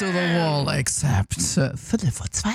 to the wall except Viertel vor 2.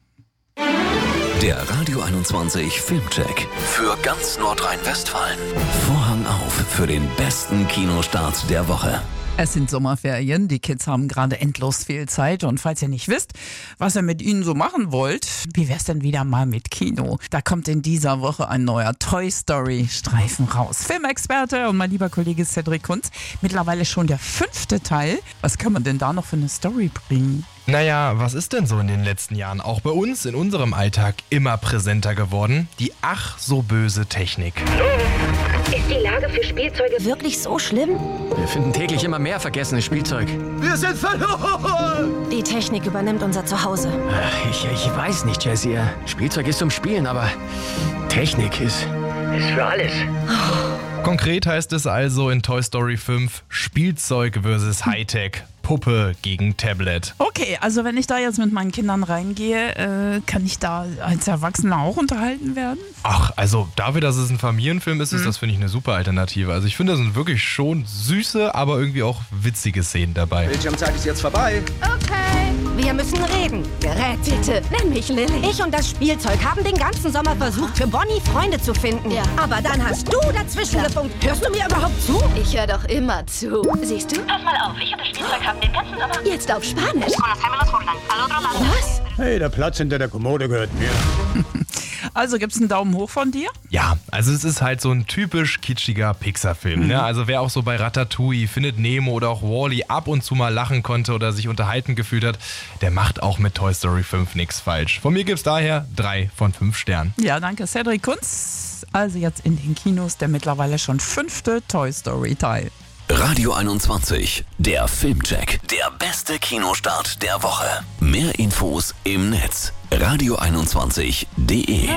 Der Radio 21 Filmcheck für ganz Nordrhein-Westfalen. Vorhang auf für den besten Kinostart der Woche. Es sind Sommerferien, die Kids haben gerade endlos viel Zeit und falls ihr nicht wisst, was ihr mit ihnen so machen wollt, wie wär's denn wieder mal mit Kino? Da kommt in dieser Woche ein neuer Toy Story Streifen raus. Filmexperte und mein lieber Kollege Cedric Kunz, mittlerweile schon der 5. Teil. Was kann man denn da noch für eine Story bringen? Naja, was ist denn so in den letzten Jahren auch bei uns in unserem Alltag immer präsenter geworden? Die ach so böse Technik. Ist die Lage für Spielzeuge wirklich so schlimm? Wir finden täglich immer mehr vergessenes Spielzeug. Wir sind verloren! Die Technik übernimmt unser Zuhause. Ich weiß nicht, Jessie. Spielzeug ist zum Spielen, aber Technik ist für alles. Konkret heißt es also in Toy Story 5 Spielzeug versus Hightech. Puppe gegen Tablet. Okay, also wenn ich da jetzt mit meinen Kindern reingehe, kann ich da als Erwachsener auch unterhalten werden? Ach, also dafür, dass es ein Familienfilm ist, das finde ich eine super Alternative. Also ich finde, da sind wirklich schon süße, aber irgendwie auch witzige Szenen dabei. Bildschirmzeit ist jetzt vorbei. Okay. Wir müssen reden. Gerätete. Nenn mich Lilly. Ich und das Spielzeug haben den ganzen Sommer versucht, für Bonnie Freunde zu finden. Ja. Aber dann hast du dazwischen gefunkt. Hörst du mir überhaupt zu? Ich höre doch immer zu. Siehst du? Pass mal auf, ich und das Spielzeug haben den ganzen Sommer... Jetzt auf Spanisch. Was? Hey, der Platz hinter der Kommode gehört mir. Also gibt's einen Daumen hoch von dir? Ja, also es ist halt so ein typisch kitschiger Pixar-Film. Ne? Also wer auch so bei Ratatouille, Findet Nemo oder auch Wall-E ab und zu mal lachen konnte oder sich unterhalten gefühlt hat, der macht auch mit Toy Story 5 nichts falsch. Von mir gibt's daher 3 von 5 Sternen. Ja, danke Cedric Kunz. Also jetzt in den Kinos der mittlerweile schon 5. Toy Story Teil. Radio 21, der Filmcheck. Der beste Kinostart der Woche. Mehr Infos im Netz. radio21.de